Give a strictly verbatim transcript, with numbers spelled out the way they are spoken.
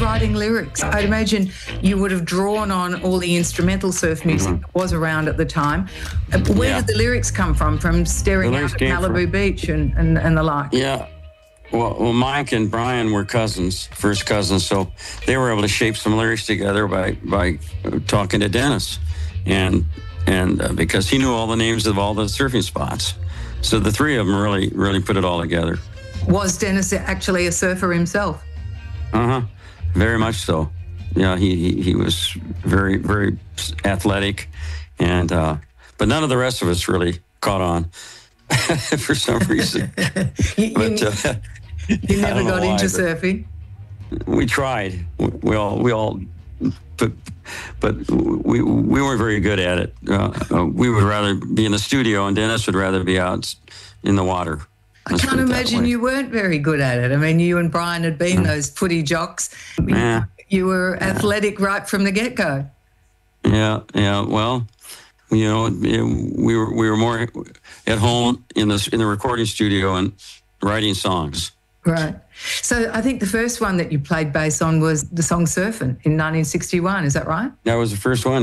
writing lyrics? I'd imagine you would have drawn on all the instrumental surf music mm-hmm. that was around at the time. Where yeah. did the lyrics come from? From staring out at Malibu from... Beach and, and, and the like? Yeah. Well, well, Mike and Brian were cousins, first cousins, so they were able to shape some lyrics together by by talking to Dennis, and and uh, because he knew all the names of all the surfing spots, so the three of them really really put it all together. Was Dennis actually a surfer himself? Uh huh, very much so. Yeah, he he, he was very very athletic, and uh, but none of the rest of us really caught on for some reason. you, but. You, Uh, You never got why, into surfing? We tried. We all, we all, but, but we we weren't very good at it. Uh, uh, we would rather be in the studio, and Dennis would rather be out in the water. Let's I can't imagine you weren't very good at it. I mean, you and Brian had been mm. those footy jocks. Yeah. You were yeah. athletic right from the get-go. Yeah, yeah. Well, you know, we were we were more at home in the in the recording studio and writing songs. Right. So I think the first one that you played bass on was the song Surfin' in nineteen sixty-one. Is that right? That was the first one.